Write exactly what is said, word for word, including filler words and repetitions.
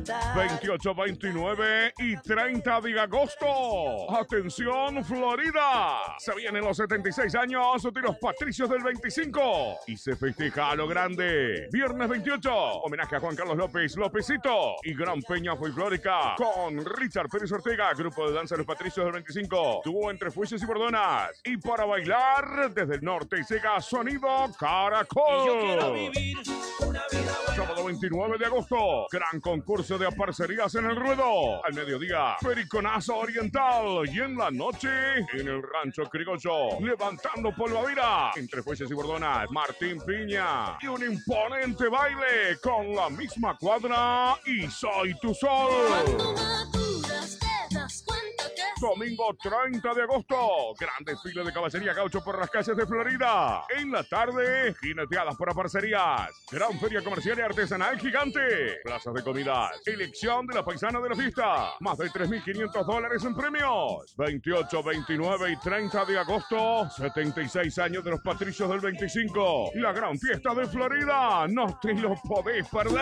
disfrutar. veintiocho, veintinueve y treinta de agosto. Atención, Florida. Se vienen los setenta y seis años de los Patricios del veinticinco y se festeja a lo grande. Viernes veintiocho, homenaje a Juan Carlos López, Lópezito y Gran Peña Folclórica con Richard Pérez Ortega, grupo de danza de los Patricios del veinticinco, dúo entre Fueces y Bordonas. Y para bailar desde el norte llega Sonido Caracol. Y yo quiero vivir una vida buena. Sábado veintinueve de agosto, gran concurso de aparcerías en el ruedo. Al mediodía, Periconazo Oriental. Y en la noche, en el Rancho Criollo, levantando polvadera entre Fueces y Bordonas, Martín Piña. Y un imponente baile con la misma cuadra y Soy Tu Sol. Cuando maduras te das cuenta que Domingo treinta de agosto, gran desfile de caballería gaucho por las calles de Florida. En la tarde, jineteadas por aparcerías. Gran feria comercial y artesanal gigante. Plazas de comidas. Elección de la paisana de la fiesta. Más de tres mil quinientos dólares en premios. veintiocho, veintinueve y treinta de agosto, setenta y seis años de los Patricios del veinticinco. La gran fiesta de Florida. No te lo podés perder.